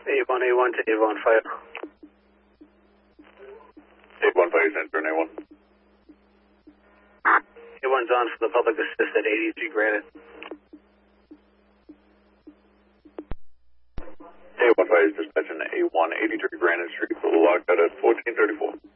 A1, A1 to A1 fire. A1 fire center, A1. A1's on for the public assist at 83 Granite. A1 fire is dispatching A1 83 Granite Street, full locked out at 1434.